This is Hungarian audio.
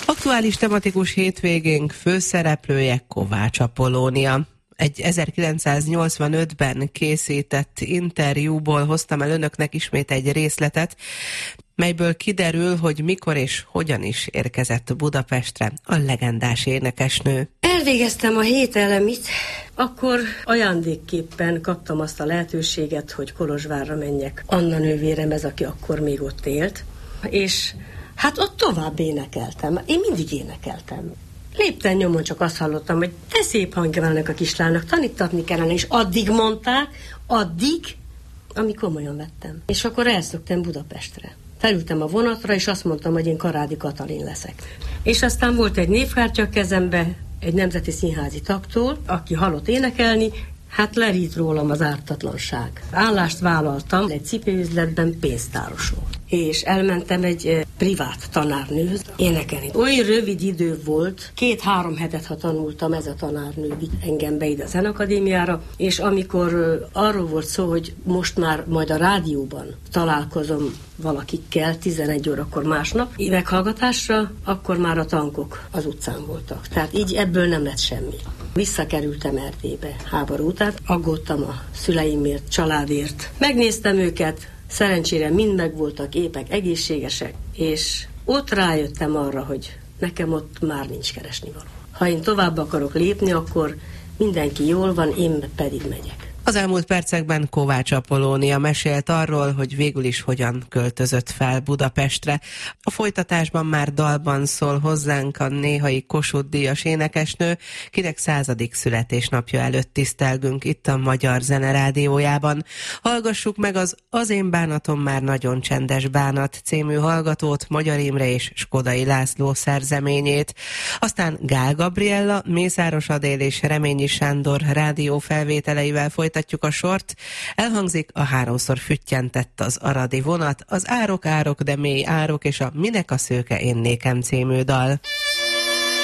Aktuális tematikus hétvégénk főszereplője Kovács Apollónia. Egy 1985-ben készített interjúból hoztam el önöknek ismét egy részletet, melyből kiderül, hogy mikor és hogyan is érkezett Budapestre a legendás énekesnő. Elvégeztem a 7 elemit, akkor ajándékképpen kaptam azt a lehetőséget, hogy Kolozsvárra menjek. Anna nővérem ez, aki akkor még ott élt, és hát ott tovább énekeltem. Én mindig énekeltem. Lépten nyomon csak azt hallottam, hogy de szép hangja van ennek a kislánynak, tanítatni kellene, és addig mondták, amíg komolyan vettem. És akkor elszöktem Budapestre. Felültem a vonatra, és azt mondtam, hogy én Karádi Katalin leszek. És aztán volt egy névkártya a kezembe, egy nemzeti színházi tagtól, aki hallott énekelni, hát lerít rólam az ártatlanság. Állást vállaltam egy cipőüzletben pénztárosul. És elmentem egy privát tanárnőhöz énekelni. Olyan rövid idő volt, 2-3 hetet, ha tanultam, ez a tanárnő vitt engem be ide a Zenakadémiára, és amikor arról volt szó, hogy most már majd a rádióban találkozom valakikkel 11 órakor másnap meghallgatásra, akkor már a tankok az utcán voltak. Tehát így ebből nem lett semmi. Visszakerültem Erdélybe háború után, aggódtam a szüleimért, családért. Megnéztem őket, szerencsére mind meg voltak épek, egészségesek, és ott rájöttem arra, hogy nekem ott már nincs keresnivaló. Ha én tovább akarok lépni, akkor mindenki jól van, én pedig megyek. Az elmúlt percekben Kovács Apollónia mesélt arról, hogy végül is hogyan költözött fel Budapestre. A folytatásban már dalban szól hozzánk a néhai Kossuth-díjas énekesnő, kinek 100. születésnapja előtt tisztelgünk itt a Magyar Zene Rádiójában. Hallgassuk meg az Én bánatom már nagyon csendes bánat című hallgatót, Magyar Imre és Skodai László szerzeményét. Aztán Gál Gabriella, Mészáros Adél és Reményi Sándor rádiófelvételeivel folytatjuk a sort. Elhangzik a 3-szor füttyentett az aradi vonat, az árok, de mély árok és a Minek a szőke én nékem című dal.